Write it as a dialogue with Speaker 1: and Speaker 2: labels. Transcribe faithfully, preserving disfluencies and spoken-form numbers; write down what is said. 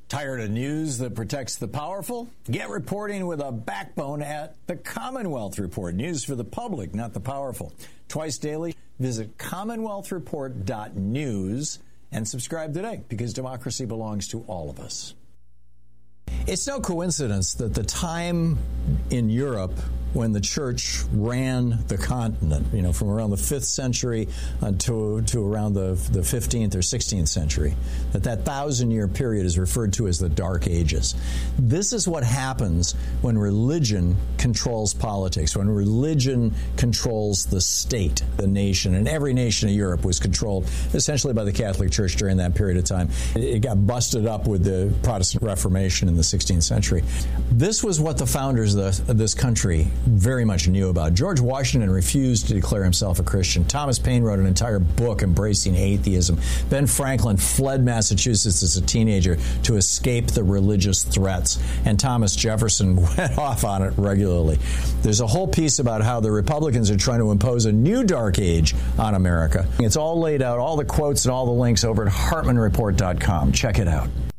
Speaker 1: Tired of news that protects the powerful? Get reporting with a backbone at the Commonwealth Report. News for the public, not the powerful. Twice daily, visit commonwealth report dot news and subscribe today, because democracy belongs to all of us. It's no coincidence that the time in Europe when the church ran the continent, you know, from around the fifth century uh, to, to around the, the fifteenth or sixteenth century, that that thousand-year period is referred to as the Dark Ages. This is what happens when religion controls politics, when religion controls the state, the nation, and every nation of Europe was controlled essentially by the Catholic Church during that period of time. It, it got busted up with the Protestant Reformation in the sixteenth century. This was what the founders of, the, of this country very much knew about. George Washington refused to declare himself a Christian. Thomas Paine wrote an entire book embracing atheism. Ben Franklin fled Massachusetts as a teenager to escape the religious threats. And Thomas Jefferson went off on it regularly. There's a whole piece about how the Republicans are trying to impose a new dark age on America. It's all laid out, all the quotes and all the links over at hartman report dot com. Check it out.